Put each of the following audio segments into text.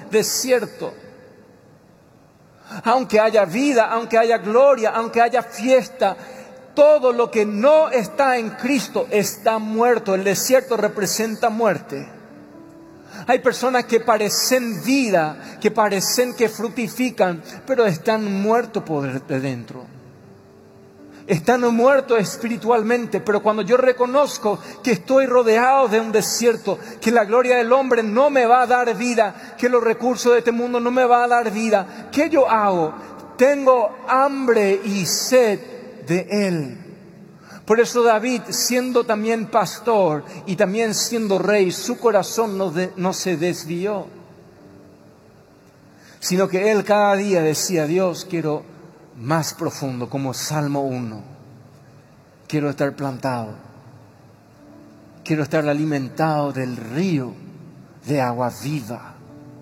desierto. Aunque haya vida, aunque haya gloria, aunque haya fiesta, todo lo que no está en Cristo está muerto. El desierto representa muerte. Hay personas que parecen vida, que parecen que fructifican, pero están muertos por dentro. Están muertos espiritualmente, pero cuando yo reconozco que estoy rodeado de un desierto, que la gloria del hombre no me va a dar vida, que los recursos de este mundo no me va a dar vida, ¿qué yo hago? Tengo hambre y sed de Él. Por eso David, siendo también pastor y también siendo rey, su corazón no se desvió, sino que él cada día decía: Dios, quiero más profundo, como Salmo 1. Quiero estar plantado. Quiero estar alimentado del río de agua viva.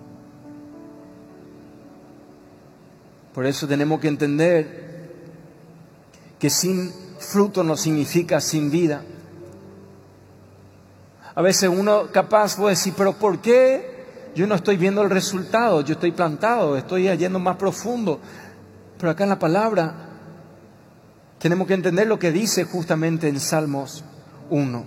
Por eso tenemos que entender que sin fruto no significa sin vida. A veces uno capaz puede decir: pero ¿por qué yo no estoy viendo el resultado? Yo estoy plantado, estoy yendo más profundo. Pero acá en la palabra tenemos que entender lo que dice justamente en Salmos 1.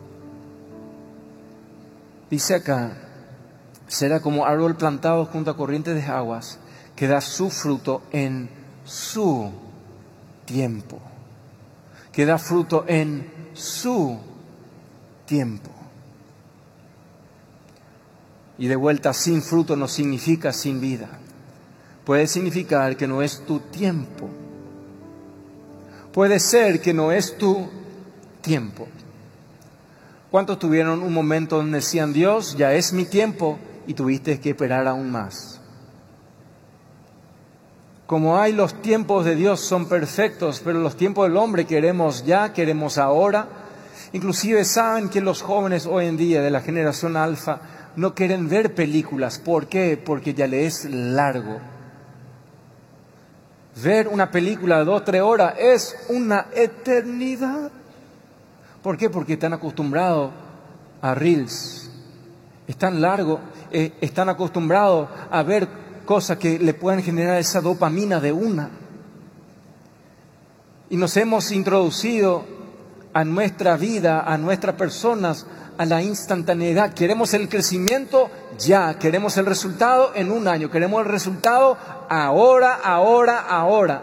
Dice acá: será como árbol plantado junto a corrientes de aguas, que da su fruto en su tiempo. Que da fruto en su tiempo. Y de vuelta, sin fruto no significa sin vida. Puede significar que no es tu tiempo. Puede ser que no es tu tiempo. ¿Cuántos tuvieron un momento donde decían: Dios, ya es mi tiempo, y tuviste que esperar aún más? Como hay los tiempos de Dios son perfectos, pero los tiempos del hombre queremos ya, queremos ahora. Inclusive saben que los jóvenes hoy en día de la generación alfa no quieren ver películas. ¿Por qué? Porque ya les es largo. Ver una película de 2-3 horas es una eternidad. ¿Por qué? Porque están acostumbrados a reels. Es tan largo, están acostumbrados a ver cosas que le pueden generar esa dopamina de una. Y nos hemos introducido a nuestra vida, a nuestras personas, a la instantaneidad. Queremos el crecimiento ya, queremos el resultado en un año, queremos el resultado ahora.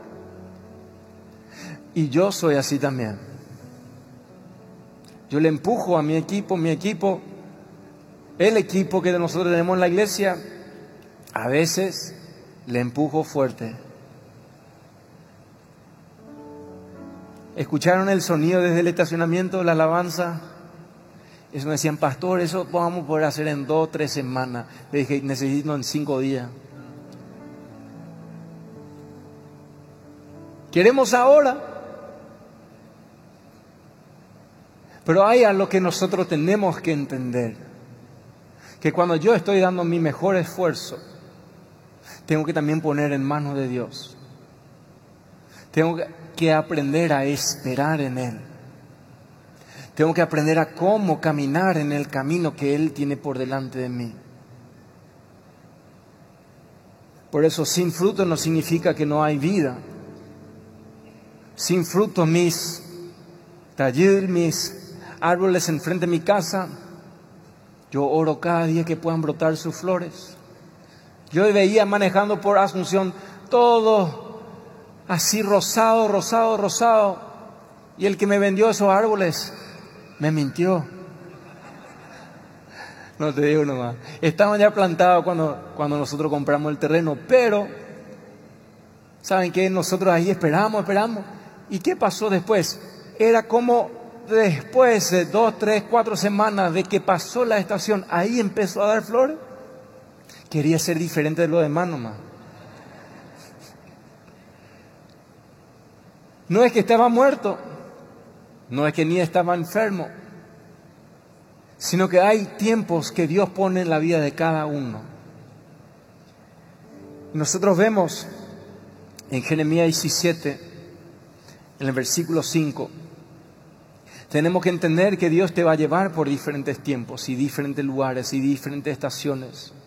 Y yo soy así también. Yo le empujo a mi equipo, el equipo que nosotros tenemos en la iglesia, a veces le empujo fuerte. ¿Escucharon el sonido desde el estacionamiento, la alabanza? Eso me decían: pastor, eso vamos a poder hacer en 2-3 semanas. Le dije: necesito en 5 días. Queremos ahora. Pero hay algo que nosotros tenemos que entender: que cuando yo estoy dando mi mejor esfuerzo, tengo que también poner en manos de Dios. Tengo que aprender a esperar en Él. Tengo que aprender a cómo caminar en el camino que Él tiene por delante de mí. Por eso, sin fruto no significa que no hay vida. Sin fruto, mis árboles enfrente de mi casa, yo oro cada día que puedan brotar sus flores. Yo veía manejando por Asunción todo así rosado. Y el que me vendió esos árboles me mintió. No te digo nomás. Estaban ya plantados cuando nosotros compramos el terreno. Pero, ¿saben qué? Nosotros ahí esperamos. ¿Y qué pasó después? Era como después de 2, 3, 4 semanas de que pasó la estación, ahí empezó a dar flores. Quería ser diferente de los demás nomás. No es que estaba muerto, no es que ni estaba enfermo, sino que hay tiempos que Dios pone en la vida de cada uno. Nosotros vemos en Jeremías 17, en el versículo 5, tenemos que entender que Dios te va a llevar por diferentes tiempos y diferentes lugares y diferentes estaciones.